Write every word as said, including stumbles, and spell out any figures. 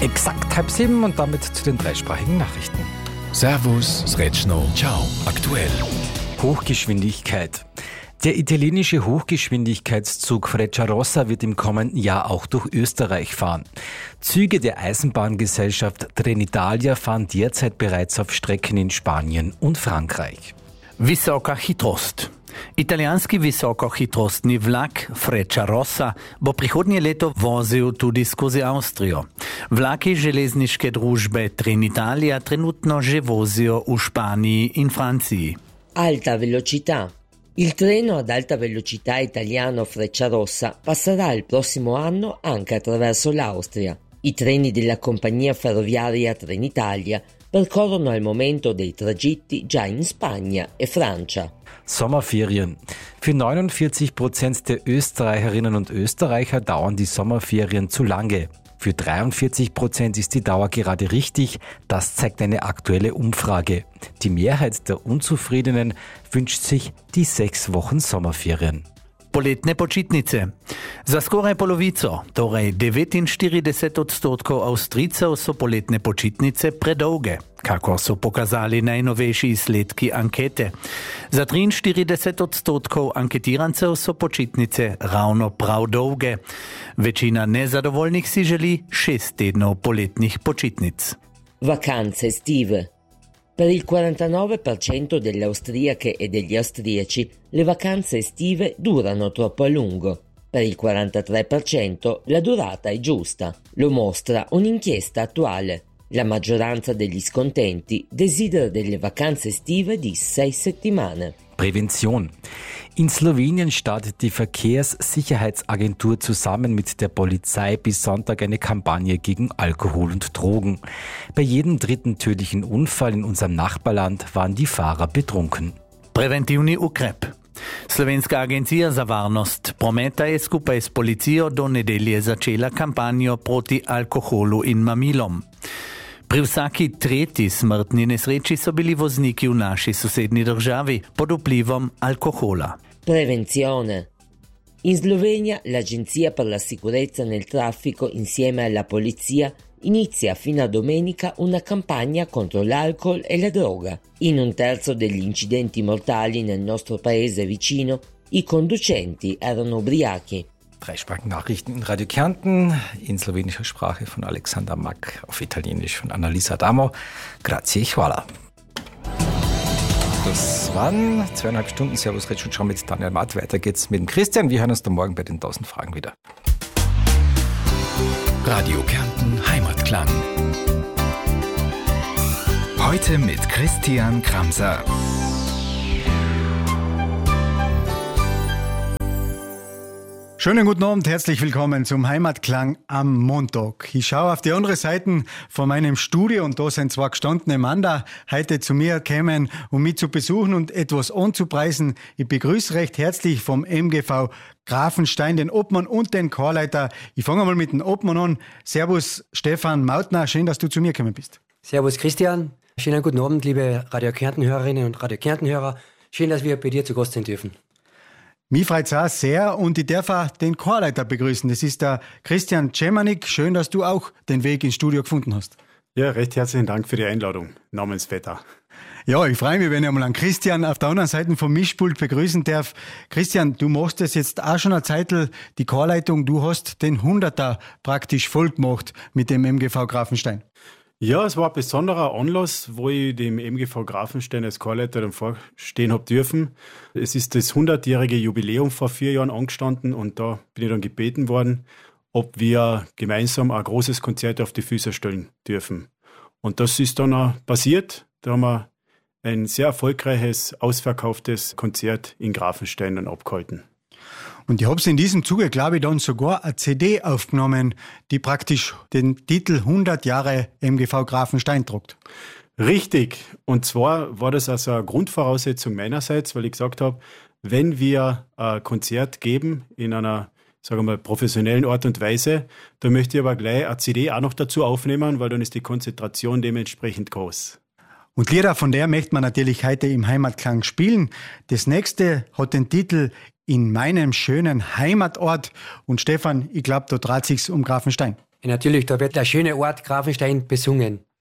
Exakt halb sieben und damit zu den dreisprachigen Nachrichten. Servus, Sretschno, ciao, aktuell. Hochgeschwindigkeit. Der italienische Hochgeschwindigkeitszug Frecciarossa wird im kommenden Jahr auch durch Österreich fahren. Züge der Eisenbahngesellschaft Trenitalia fahren derzeit bereits auf Strecken in Spanien und Frankreich. Visoka hitrost. Italijanski visokohitrostni vlak Frecciarossa bo prihodnje leto vozil tudi skozi Avstrijo. Vlaki železniške družbe Trenitalia trenutno že vozijo v Španiji in Franciji. Alta velocità. Il treno ad alta velocità italiano Frecciarossa passerà il prossimo anno anche attraverso l'Austria. I treni della compagnia ferroviaria Trenitalia percorrono al momento dei tragitti già in Spagna e Francia. Sommerferien. Für neunundvierzig Prozent der Österreicherinnen und Österreicher dauern die Sommerferien zu lange. Für dreiundvierzig Prozent ist die Dauer gerade richtig. Das zeigt eine aktuelle Umfrage. Die Mehrheit der Unzufriedenen wünscht sich die sechs Wochen Sommerferien. Poletne počitnice. Za skoraj polovico, torej devetinštirideset odstotkov Avstrijcev so poletne počitnice predolge, kakor so pokazali najnovejši izsledki ankete. Za triinštirideset odstotkov anketirancev so počitnice ravno prav dolge. Večina nezadovoljnih si želi šest tednov poletnih počitnic. Vacanze estive. Per il quarantanove per cento delle austriache e degli austriaci le vacanze estive durano troppo a lungo. Per il quarantatré per cento la durata è giusta. Lo mostra un'inchiesta attuale. La maggioranza degli scontenti desidera delle vacanze estive di sei settimane. Prävention. In Slowenien startet die Verkehrssicherheitsagentur zusammen mit der Polizei bis Sonntag eine Kampagne gegen Alkohol und Drogen. Bei jedem dritten tödlichen Unfall in unserem Nachbarland waren die Fahrer betrunken. Preventivni ukrep. Slovenska agencija za varnost prometa je skupaj s policijo do nedelje začela kampanjo proti alkoholu in mamilom. Pri vsaki tretji smrtni nesreči so bili vozniki v naši sosednji državi pod vplivom alkohola. Prevenzione. In Slovenia l'Agenzia per la sicurezza nel traffico insieme alla polizia inizia fino a domenica una campagna contro l'alcol e la droga. In un terzo degli incidenti mortali nel nostro paese vicino i conducenti erano ubriachi. Dreisprachigen Nachrichten in Radio Kärnten, in slowenischer Sprache von Alexander Mack, auf Italienisch von Annalisa Damo. Grazie, hvala. Das waren zweieinhalb Stunden Servus Retsch und Schau mit Daniel Matt. Weiter geht's mit dem Christian. Wir hören uns dann morgen bei den tausend Fragen wieder. Radio Kärnten Heimatklang. Heute mit Christian Kramser. Schönen guten Abend, herzlich willkommen zum Heimatklang am Montag. Ich schaue auf die andere Seite von meinem Studio und da sind zwei gestandene Männer heute zu mir gekommen, um mich zu besuchen und etwas anzupreisen. Ich begrüße recht herzlich vom M G V Grafenstein den Obmann und den Chorleiter. Ich fange mal mit dem Obmann an. Servus Stefan Mautner, schön, dass du zu mir gekommen bist. Servus Christian, schönen guten Abend, liebe Radio Kärnten-Hörerinnen und Radio Kärnten-Hörer. Schön, dass wir bei dir zu Gast sein dürfen. Mich freut es auch sehr und ich darf auch den Chorleiter begrüßen. Das ist der Christian Czemanik. Schön, dass du auch den Weg ins Studio gefunden hast. Ja, recht herzlichen Dank für die Einladung, Namensvetter. Ja, ich freue mich, wenn ich einmal einen Christian auf der anderen Seite vom Mischpult begrüßen darf. Christian, du machst das jetzt auch schon eine Zeitl, die Chorleitung. Du hast den Hunderter praktisch voll gemacht mit dem M G V Grafenstein. Ja, es war ein besonderer Anlass, wo ich dem M G V Grafenstein als Chorleiter dann vorstehen habe dürfen. Es ist das hundertjährige Jubiläum vor vier Jahren angestanden und da bin ich dann gebeten worden, ob wir gemeinsam ein großes Konzert auf die Füße stellen dürfen. Und das ist dann auch passiert. Da haben wir ein sehr erfolgreiches, ausverkauftes Konzert in Grafenstein dann abgehalten. Und ich habe in diesem Zuge, glaube ich, dann sogar eine C D aufgenommen, die praktisch den Titel hundert Jahre M G V Grafenstein tragt. Richtig. Und zwar war das also eine Grundvoraussetzung meinerseits, weil ich gesagt habe, wenn wir ein Konzert geben in einer, sagen wir mal, professionellen Art und Weise, dann möchte ich aber gleich eine C D auch noch dazu aufnehmen, weil dann ist die Konzentration dementsprechend groß. Und Lieder von der möchte man natürlich heute im Heimatklang spielen. Das nächste hat den Titel in meinem schönen Heimatort. Und Stefan, ich glaube, da dreht sich's um Grafenstein. Ja, natürlich, da wird der schöne Ort Grafenstein besungen.